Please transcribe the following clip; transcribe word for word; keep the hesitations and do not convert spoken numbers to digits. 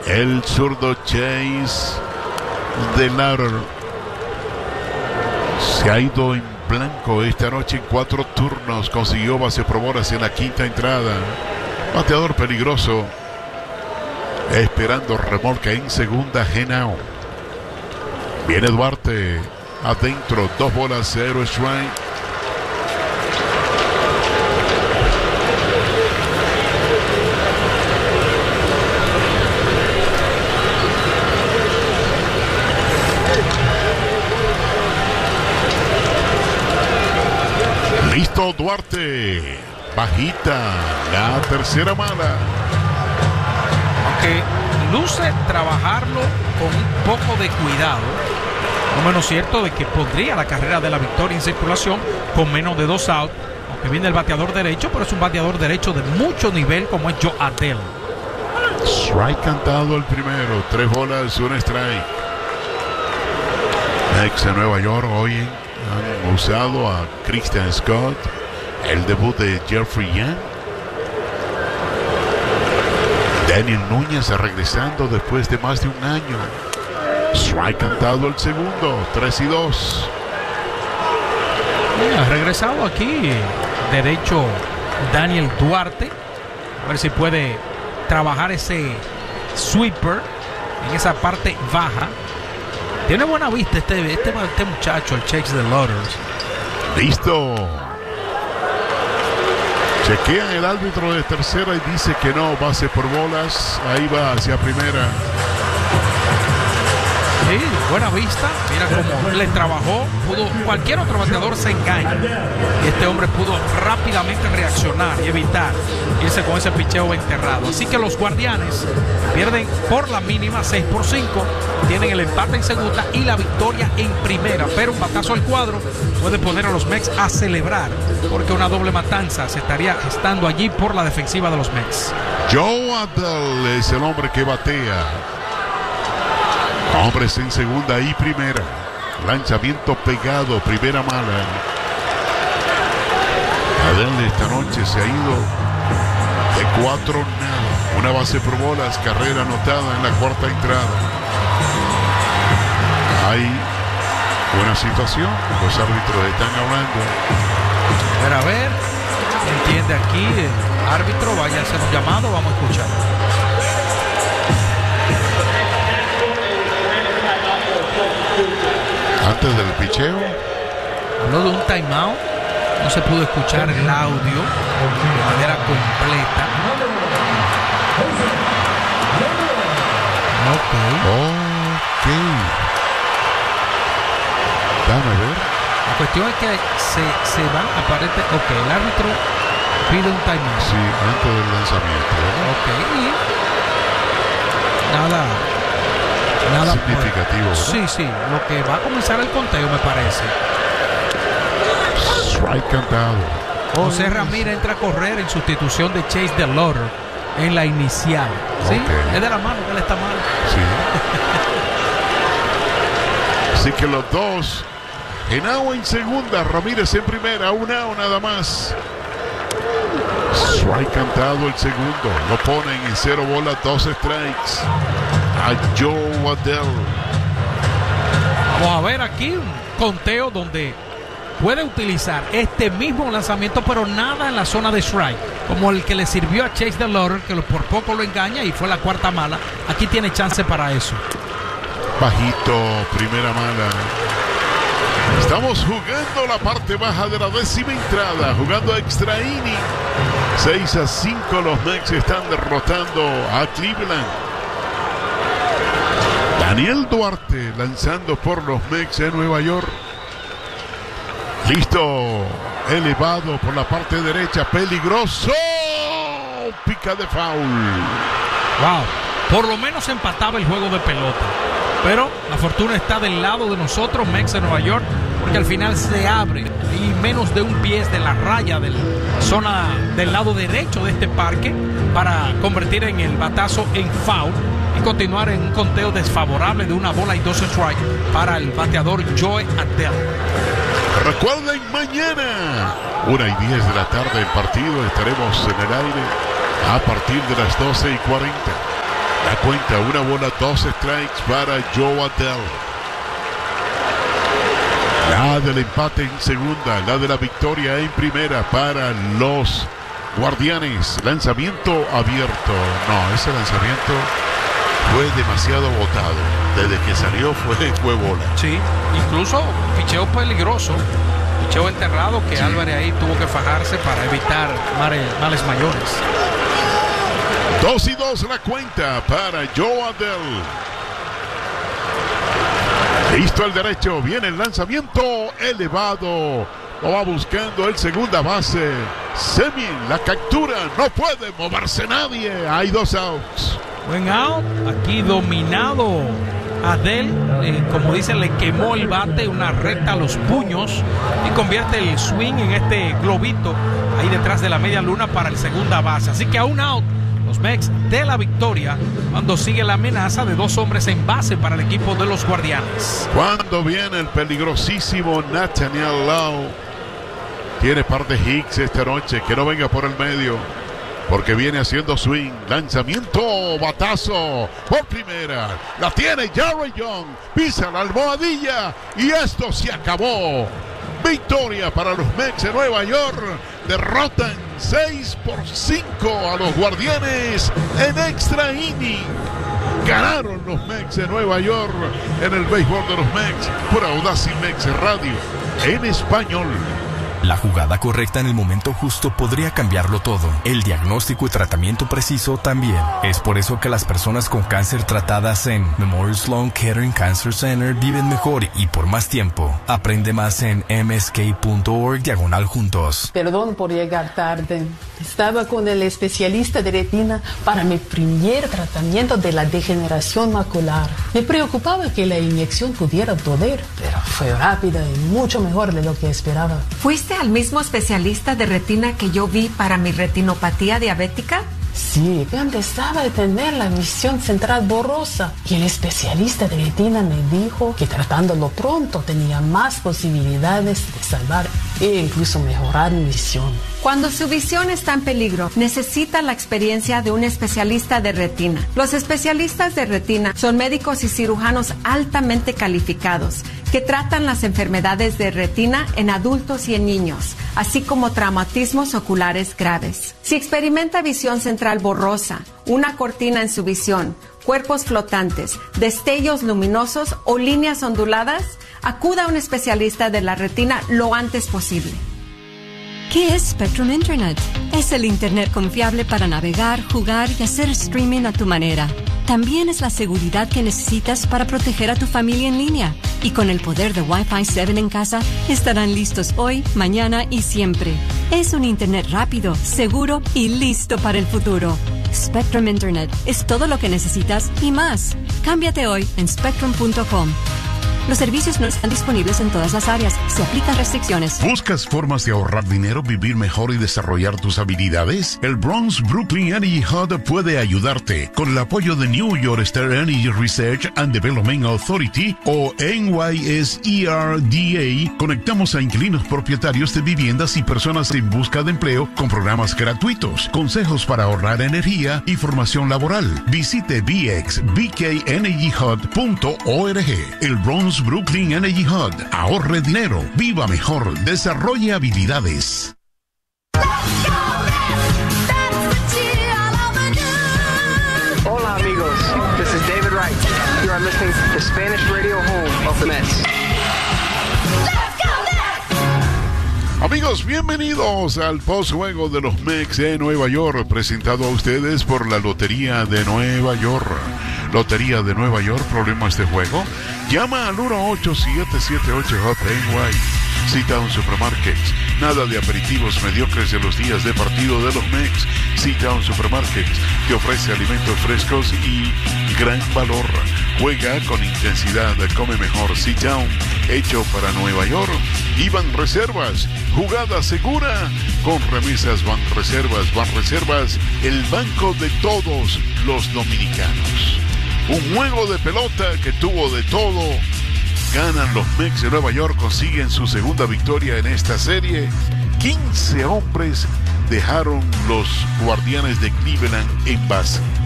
El zurdo Chase DeLauder se ha ido en blanco esta noche en cuatro turnos. Consiguió base por bolas en la quinta entrada. Bateador peligroso. Esperando remolca en segunda. Henao. Viene Duarte. Adentro. Dos bolas, cero strike. Listo Duarte, bajita, la tercera mala. Aunque luce trabajarlo con un poco de cuidado, no menos cierto de que pondría la carrera de la victoria en circulación con menos de dos outs, aunque viene el bateador derecho, pero es un bateador derecho de mucho nivel como es Joe Adell. Strike cantado el primero, tres bolas, un strike. Ex de Nueva York hoy han usado a Christian Scott, el debut de Jeffrey Young. Daniel Núñez regresando después de más de un año. Strike cantado el segundo, tres y dos. Ha regresado aquí derecho Daniel Duarte. A ver si puede trabajar ese sweeper en esa parte baja. Tiene buena vista este, este, este muchacho, el Chase DeLauder. Listo. Chequean el árbitro de tercera y dice que no, base por bolas. Ahí va hacia primera. Sí, buena vista. Mira cómo le trabajó. Pudo, cualquier otro bateador se engaña. Y este hombre pudo rápidamente reaccionar y evitar irse con ese picheo enterrado. Así que los Guardianes pierden por la mínima seis por cinco. Tienen el empate en segunda y la victoria en primera. Pero un batazo al cuadro puede poner a los Mets a celebrar, porque una doble matanza se estaría estando allí por la defensiva de los Mets. Joe Adell es el hombre que batea. Hombres en segunda y primera. Lanzamiento pegado, primera mala. Adell esta noche se ha ido de cuatro nada. Una base por bolas, carrera anotada en la cuarta entrada. Hay una situación, los árbitros están hablando. A ver, a ver, entiende aquí el árbitro, vaya a hacer un llamado, vamos a escuchar. Antes del picheo habló de un timeout, no se pudo escuchar el audio de manera completa. Ok. Ok. Dame ver. La cuestión es que se, se van aparente. Ok, el árbitro pide un timeout. Sí, antes del lanzamiento, ¿verdad? Ok, y nada. Nada significativo, ¿verdad? Sí, sí, lo que va a comenzar el conteo me parece. Strike cantado. José Ramírez entra a correr en sustitución de Chase DeLauder en la inicial. ¿Sí? Okay. Es de la mano que él está mal. Sí. Así que los dos. Henao en segunda, Ramírez en primera, un out nada más. Strike cantado el segundo. Lo ponen en cero bolas, dos strikes. A Joe Adell. Vamos a ver aquí un conteo donde puede utilizar este mismo lanzamiento, pero nada en la zona de strike, como el que le sirvió a Chase DeLauder, que por poco lo engaña y fue la cuarta mala. Aquí tiene chance para eso. Bajito, primera mala. Estamos jugando la parte baja de la décima entrada, jugando extra inning. seis a cinco los Mets están derrotando a Cleveland. Daniel Duarte lanzando por los Mets de Nueva York. Listo, elevado por la parte derecha, peligroso. Pica de foul. Wow, por lo menos empataba el juego de pelota. Pero la fortuna está del lado de nosotros, Mets de Nueva York, porque al final se abre y menos de un pie de la raya de la zona del lado derecho de este parque para convertir en el batazo en foul y continuar en un conteo desfavorable de una bola y dos strikes para el bateador Joe Adell. Recuerden, mañana, una y diez de la tarde, el partido. Estaremos en el aire a partir de las doce y cuarenta. La cuenta, una bola, dos strikes para Joe Adell. La del empate en segunda, la de la victoria en primera para los Guardianes. Lanzamiento abierto. No, ese lanzamiento fue demasiado botado. Desde que salió fue, fue bola. Sí, incluso picheo peligroso. Picheo enterrado que sí. Álvarez ahí tuvo que fajarse para evitar males, males mayores. Dos y dos la cuenta para Joe Adell. Listo el derecho, viene el lanzamiento elevado. Lo va buscando el segunda base. Semien la captura, no puede moverse nadie. Hay dos outs. Buen out, aquí dominado. Adell, eh, como dicen, le quemó el bate, una recta a los puños y convierte el swing en este globito ahí detrás de la media luna para el segunda base. Así que a un out, los Mex de la victoria cuando sigue la amenaza de dos hombres en base para el equipo de los Guardianes. Cuando viene el peligrosísimo Nathaniel Lowe. Tiene par de hits esta noche, que no venga por el medio, porque viene haciendo swing, lanzamiento, batazo, por primera, la tiene Jarry Young, pisa la almohadilla y esto se acabó. Victoria para los Mets de Nueva York, derrotan seis por cinco a los Guardianes en extra inning. Ganaron los Mets de Nueva York en el béisbol de los Mets por Audacy Mex Radio en español. La jugada correcta en el momento justo podría cambiarlo todo. El diagnóstico y tratamiento preciso también. Es por eso que las personas con cáncer tratadas en Memorial Sloan Kettering Cancer Center viven mejor y por más tiempo. Aprende más en m s k punto org diagonal juntos. Perdón por llegar tarde. Estaba con el especialista de retina para mi primer tratamiento de la degeneración macular. Me preocupaba que la inyección pudiera doler, pero fue rápida y mucho mejor de lo que esperaba. ¿Fuiste al mismo especialista de retina que yo vi para mi retinopatía diabética? Sí, empezaba a tener la visión central borrosa y el especialista de retina me dijo que tratándolo pronto tenía más posibilidades de salvar e incluso mejorar mi visión. Cuando su visión está en peligro, necesita la experiencia de un especialista de retina. Los especialistas de retina son médicos y cirujanos altamente calificados que tratan las enfermedades de retina en adultos y en niños, así como traumatismos oculares graves. Si experimenta visión central borrosa, una cortina en su visión, cuerpos flotantes, destellos luminosos o líneas onduladas, acuda a un especialista de la retina lo antes posible. ¿Qué es Spectrum Internet? Es el Internet confiable para navegar, jugar y hacer streaming a tu manera. También es la seguridad que necesitas para proteger a tu familia en línea. Y con el poder de Wi-Fi siete en casa, estarán listos hoy, mañana y siempre. Es un Internet rápido, seguro y listo para el futuro. Spectrum Internet es todo lo que necesitas y más. Cámbiate hoy en spectrum punto com. Los servicios no están disponibles en todas las áreas. Se aplican restricciones. ¿Buscas formas de ahorrar dinero, vivir mejor y desarrollar tus habilidades? El Bronx Brooklyn Energy Hub puede ayudarte. Con el apoyo de New York State Energy Research and Development Authority o N Y S E R D A, conectamos a inquilinos propietarios de viviendas y personas en busca de empleo con programas gratuitos, consejos para ahorrar energía y formación laboral. Visite b x b k energy hub punto org. El Bronx Brooklyn Energy Hub. Ahorre dinero, viva mejor, desarrolle habilidades. Hola amigos, this is David Wright. You are listening to the Spanish radio home of the Mets. Amigos, bienvenidos al postjuego de los Mets de Nueva York, presentado a ustedes por la Lotería de Nueva York. Lotería de Nueva York, ¿problemas de juego? Llama al uno ocho siete siete ocho H O P N Y. Sit-Down Supermarkets. Nada de aperitivos mediocres de los días de partido de los Mets. Sit-Down Supermarkets te ofrece alimentos frescos y gran valor. Juega con intensidad, come mejor. Sit-Down, hecho para Nueva York. Y Banreservas, jugada segura con remesas Banreservas. Banreservas, el banco de todos los dominicanos. Un juego de pelota que tuvo de todo. Ganan los Mets de Nueva York, consiguen su segunda victoria en esta serie. quince hombres dejaron los Guardianes de Cleveland en base.